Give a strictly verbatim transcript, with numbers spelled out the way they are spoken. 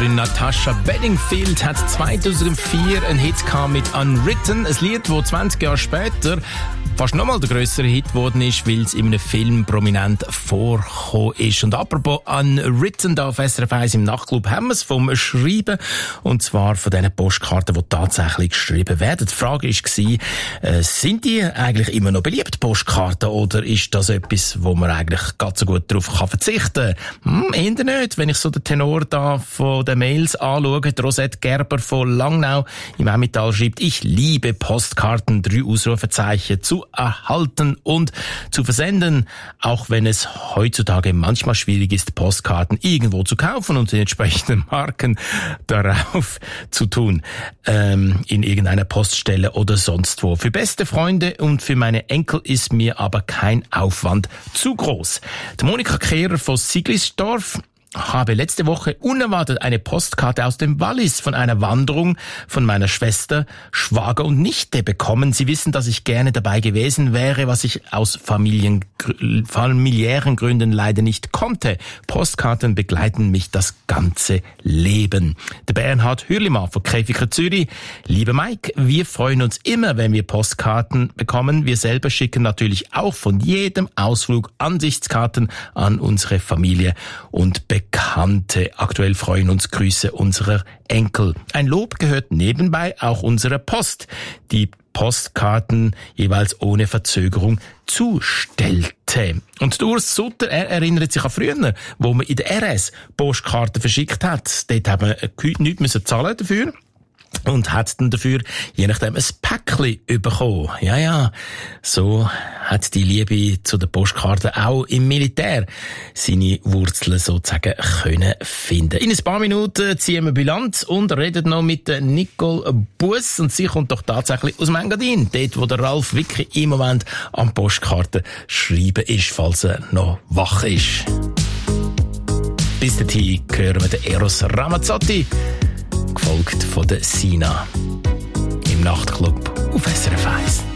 Sängerin Natasha Bedingfield hat zweitausendvier einen Hit gehabt mit Unwritten, ein Lied, das zwanzig Jahre später fast nochmal der grössere Hit geworden ist, weil es in einem Film prominent vorgekommen ist. Und apropos Unwritten, da auf S R F eins im Nachtclub haben wir es vom Schreiben, und zwar von diesen Postkarten, die tatsächlich geschrieben werden. Die Frage war, äh, sind die eigentlich immer noch beliebt, Postkarten, oder ist das etwas, wo man eigentlich ganz so gut darauf kann verzichten kann? Hm, eher nicht. Wenn ich so den Tenor da von den Mails anschaue, die Rosette Gerber von Langnau im Emmental schreibt: Ich liebe Postkarten, drei Ausrufezeichen, zu erhalten und zu versenden, auch wenn es heutzutage manchmal schwierig ist, Postkarten irgendwo zu kaufen und die entsprechenden Marken darauf zu tun, ähm, in irgendeiner Poststelle oder sonst wo. Für beste Freunde und für meine Enkel ist mir aber kein Aufwand zu groß. Die Monika Kehrer von Siglisdorf habe letzte Woche unerwartet eine Postkarte aus dem Wallis von einer Wanderung von meiner Schwester, Schwager und Nichte bekommen. Sie wissen, dass ich gerne dabei gewesen wäre, was ich aus Familien, familiären Gründen leider nicht konnte. Postkarten begleiten mich das ganze Leben. Der Bernhard Hürlimann von Käfiger Zürich: Lieber Mike, wir freuen uns immer, wenn wir Postkarten bekommen. Wir selber schicken natürlich auch von jedem Ausflug Ansichtskarten an unsere Familie und Bekannte. Bekannte. Aktuell freuen uns Grüße unserer Enkel. Ein Lob gehört nebenbei auch unserer Post, die Postkarten jeweils ohne Verzögerung zustellte. Und Urs Sutter, er erinnert sich an früher, wo man in der R S Postkarten verschickt hat. Dort haben wir nichts zahlen dafür. Und hat dann dafür, je nachdem, ein Päckchen bekommen. Ja, ja. So hat die Liebe zu den Postkarten auch im Militär seine Wurzeln sozusagen können finden. In ein paar Minuten ziehen wir Bilanz und reden noch mit Nicole Buss. Und sie kommt doch tatsächlich aus dem Engadin. Dort, wo der Ralf Wicki im Moment am Postkarten schreiben ist, falls er noch wach ist. Bis dahin hören wir den Eros Ramazzotti, gefolgt von der Sina im Nachtclub auf S R F eins.